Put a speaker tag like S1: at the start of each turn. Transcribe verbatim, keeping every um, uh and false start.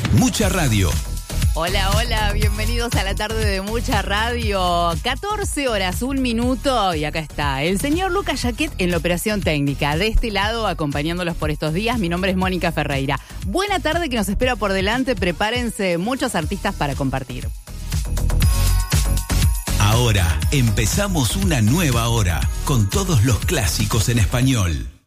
S1: Mucha Radio.
S2: Hola, hola, bienvenidos a la tarde de Mucha Radio. catorce horas, un minuto y acá está el señor Lucas Jaquet en la operación técnica. De este lado, acompañándolos por estos días, mi nombre es Mónica Ferreira. Buena tarde que nos espera por delante, prepárense muchos artistas para compartir.
S1: Ahora empezamos una nueva hora con todos los clásicos en español.